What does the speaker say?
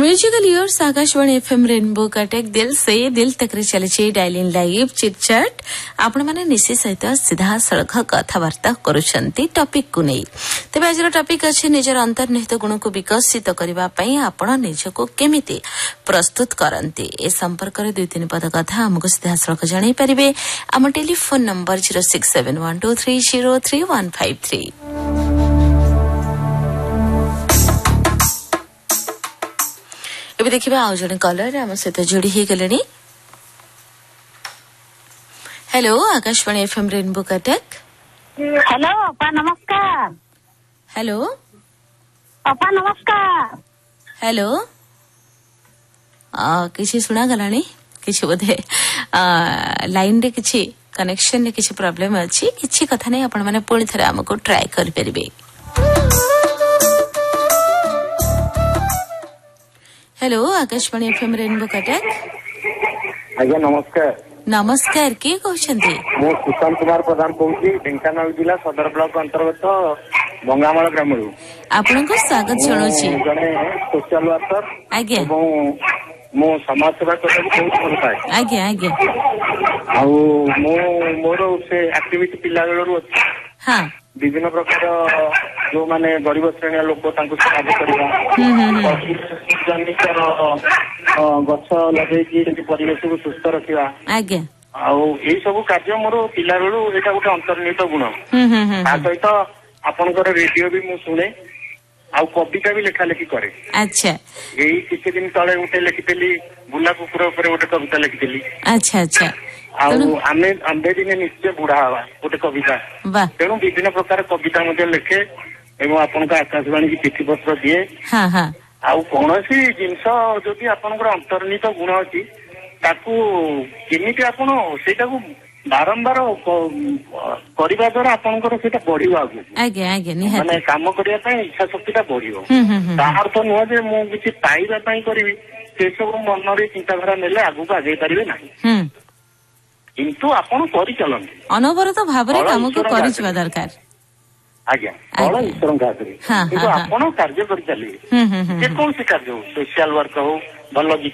Musical years Akashvani FM rainbow Cuttack दिल से दिल तक रे चले डायलिंग लाइव चिटचैट आपण माने निश्चित सहित सीधा सड़क कथबार्ता करुछंती टॉपिक को नहीं तेज आज टॉपिक अच्छे निजर अंतर्निहित गुण को विकसित करने आपण निजको केमिति प्रस्तुत करती ए संपर्क में 2-3 पद कथा आमको सीधा सड़क जन पारे आम टेलीफोन नंबर 067123033153 ଏବେ ଦେଖିବା ଆଉ ଜଣେ କଲର ଆମ ସହିତ ଯୋଡ଼ି ହେଇଗଲେଣି। Hello Akashvani FM rainbow Cuttack. Hello अपा नमस्कार। हेलो अपा नमस्कार। हेलो किसी सुना गलानी किसी बोधे लाइन रे किसी कनेक्शन रे किसी प्रॉब्लम अछि किसी कथा नै आपण माने पुणी थरे हमको ट्राई कर परिबे। Hello Akashvani FM rainbow Cuttack. आज्ञा नमस्कार। नमस्कार किए कहते मु कुशल कुमार प्रधान कहूँ ढेंकानाल जिला सदर ब्लॉक अंतर्गत बंगामाल ग्राम आपन को स्वागत जनाऊँ जड़े सोशल वर्कर आज्ञा मो समाज सेवा करने बहुत भल पाए आज्ञा आज्ञा मोर से एक्टिविटी पिला बेलू अच्छी हाँ विभिन्न प्रकार जो माने गरीब श्रेणी लोक साहाଯ୍ୟ କରିବା गछ लगे परिवेश को सुस्थ रखा आज्ञा यही सब कार्य मोर पिला बेलू यहाँ गोटे अंतर्निहित गुण ता सहित आपनकर रेडियो भी मु शुणे आउ कविता भी लेखा लेखी करे। अच्छा यही किसी दिन तले गोटे लिखिली बुला कुकुर उपर गोटे कविता लिखिली। अच्छा अच्छा आंबे दिने निश्चय बुढ़ा हवा गोटे कविता तेणु विभिन्न प्रकार कविता लिखे एवं आपन आकाशवाणी की चिठी पत्र दिए आउ कौन सी जिनस जदि आपनकर अंतर्निहित गुण अच्छी ताकू केमिति आपण सेटा को बारंबार करबा द्वारा आपनकर सेटा बढ़ियो आगु आज्ञा आज्ञा निहाती माने काम करिया पई इच्छा शक्तिटा बढ़ियो ताहार तो नुह जे मु किछि पाइबा पई करबी से सब मन रे चिंताधारा नेले आगु को आगे परिबे नाही किंतु आपण करि चलंती अनवरत भाबरे काम को करिछवा दरकार आज्ञा बड़ ईश्वर हाथरे किंतु आपण कार्य करि चलिए जे कोन से कार्य हो सोशल वर्क हो भल